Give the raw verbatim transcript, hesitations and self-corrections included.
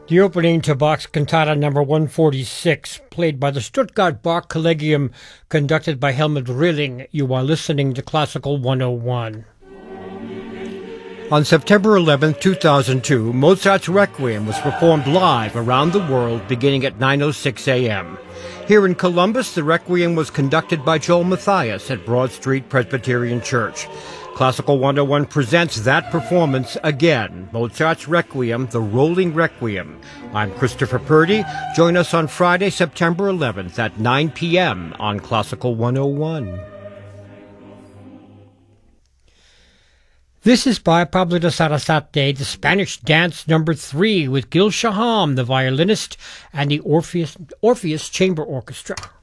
The opening to Bach's Cantata number one forty-six, played by the Stuttgart Bach Collegium, conducted by Helmut Rilling. You are listening to Classical one oh one. On September eleventh, two thousand two, Mozart's Requiem was performed live around the world beginning at nine oh six a.m. Here in Columbus, the Requiem was conducted by Joel Matthias at Broad Street Presbyterian Church. Classical one oh one presents that performance again, Mozart's Requiem, the Rolling Requiem. I'm Christopher Purdy. Join us on Friday, September eleventh at nine p.m. on Classical one oh one. This is by Pablo de Sarasate, the Spanish Dance number three, with Gil Shaham, the violinist, and the Orpheus, Orpheus Chamber Orchestra.